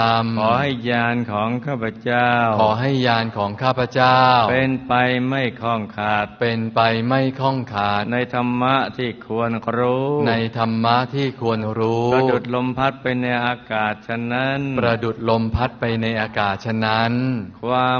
ขอให้ญาณของข้าพเจ้าขอให้ญาณของข้าพเจ้าเป็นไปไม่ข้องขาดเป็นไปไม่ข้องขาดในธรรมะที่ควรรู้ในธรรมะที่ควรรู้ประดุจลมพัดไปในอากาศฉะนั้นประดุจลมพัดไปในอากาศฉะนั้นความ